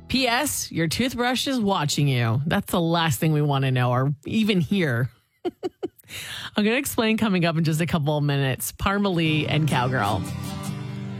P.S. Your toothbrush is watching you. That's the last thing we want to know or even hear. I'm going to explain coming up in just a couple of minutes. Parmalee and Cowgirl.